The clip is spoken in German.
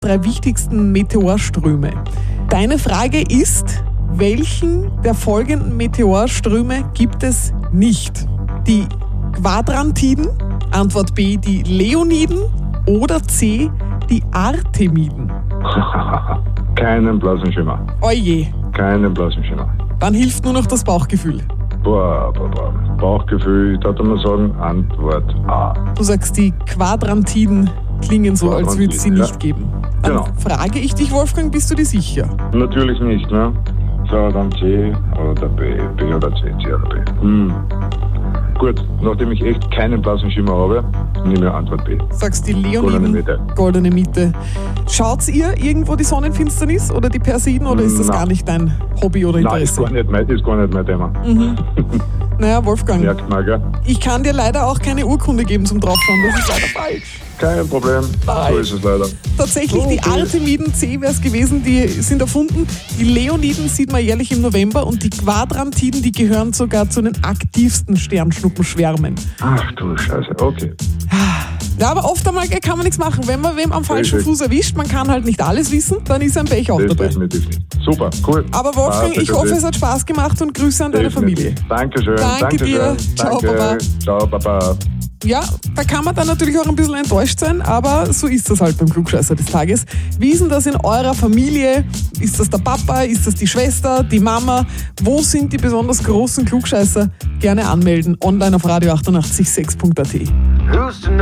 3 wichtigsten Meteorströme. Deine Frage ist, welchen der folgenden Meteorströme gibt es nicht? Die Quadrantiden, Antwort B, die Leoniden oder C, die Artemiden? Keinen blassen Schimmer. Oje, Keinen blassen Schimmer. dann hilft nur noch das Bauchgefühl. Boah. Bauchgefühl, ich würde mal sagen, Antwort A. Du sagst, die Quadrantiden klingen so, als würde es sie nicht geben. Dann Genau. frage ich dich, Wolfgang, bist du dir sicher? Natürlich nicht, ne? So, dann C oder B. B oder C, C oder B. Gut, nachdem ich echt keinen blassen Schimmer habe, nehme ich Antwort B. Sagst die Goldene Leoniden, Mitte. goldene Mitte. Schaut ihr irgendwo die Sonnenfinsternis oder die Perseiden oder ist das Nein. gar nicht dein Hobby oder Nein, ist Interesse? gar nicht mein Thema. Naja, Wolfgang, Merkt man, gell? ich kann dir leider auch keine Urkunde geben zum Draufschauen. Das ist leider falsch. Kein Problem. Nein. So ist es leider. Tatsächlich, die Okay. Artemiden C wäre es gewesen, die sind erfunden. Die Leoniden sieht man jährlich im November und die Quadrantiden, die gehören sogar zu den aktivsten Sternschnuppenschwärmen. Ach du Scheiße, okay. Ja, aber oft einmal kann man nichts machen. Wenn man wem am falschen Richtig. Fuß erwischt, man kann halt nicht alles wissen, dann ist ein Pech auch Das dabei. definitiv nicht. Super, cool. Aber Wolfgang, ich hoffe, es hat Spaß gemacht und Grüße an deine Familie. Dankeschön. Danke dir. Ciao, Danke. Baba. Ciao, Baba. Ja, da kann man dann natürlich auch ein bisschen enttäuscht sein, aber so ist das halt beim Klugscheißer des Tages. Wie ist denn das in eurer Familie? Ist das der Papa? Ist das die Schwester? Die Mama? Wo sind die besonders großen Klugscheißer? Gerne anmelden, online auf radio886.at.